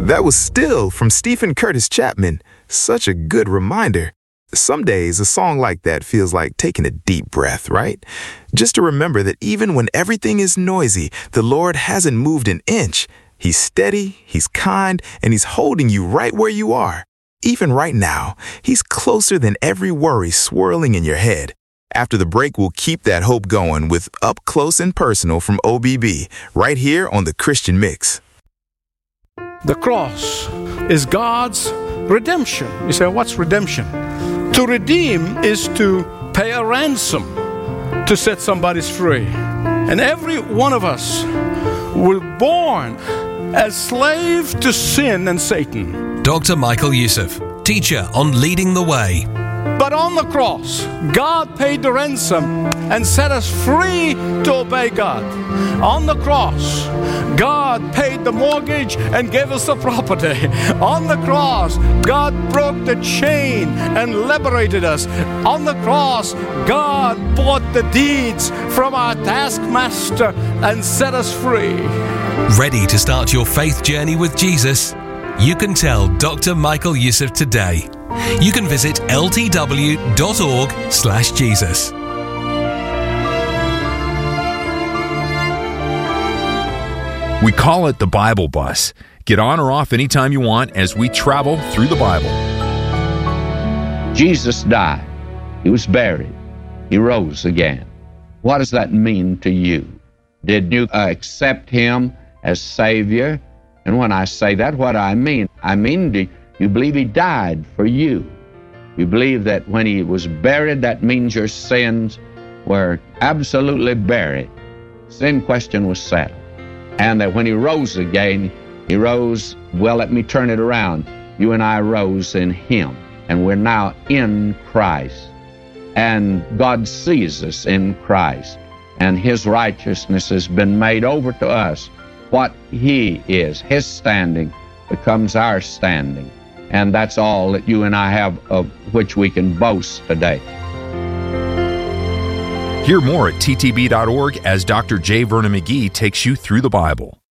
That was Still from Stephen Curtis Chapman. Such a good reminder. Some days, a song like that feels like taking a deep breath, right? Just to remember that even when everything is noisy, the Lord hasn't moved an inch. He's steady, He's kind, and He's holding you right where you are. Even right now, He's closer than every worry swirling in your head. After the break, we'll keep that hope going with Up Close and Personal from OBB, right here on The Christian Mix. The cross is God's redemption. You say, what's redemption? To redeem is to pay a ransom to set somebody free. And every one of us were born as slave to sin and Satan. Dr. Michael Youssef, teacher on Leading the Way. But on the cross, God paid the ransom and set us free to obey God. On the cross, God paid the mortgage and gave us the property. On the cross, God broke the chain and liberated us. On the cross, God bought the deeds from our taskmaster and set us free. Ready to start your faith journey with Jesus? You can tell Dr. Michael Youssef today. You can visit ltw.org/Jesus. We call it the Bible Bus. Get on or off anytime you want as we travel through the Bible. Jesus died. He was buried. He rose again. What does that mean to you? Did you accept Him as Savior? And when I say that, what I mean, do you believe He died for you? You believe that when He was buried, that means your sins were absolutely buried. Sin question was settled. And that when He rose again, He rose, well, let me turn it around. You and I rose in Him, and we're now in Christ. And God sees us in Christ, and His righteousness has been made over to us. What He is, His standing, becomes our standing. And that's all that you and I have of which we can boast today. Hear more at ttb.org as Dr. J. Vernon McGee takes you through the Bible.